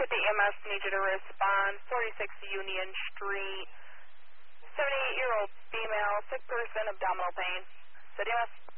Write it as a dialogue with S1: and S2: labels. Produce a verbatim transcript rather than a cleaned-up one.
S1: the E M S, need you to respond. forty-six Union Street, seventy-eight-year-old female, sick person, abdominal pain. City E M S.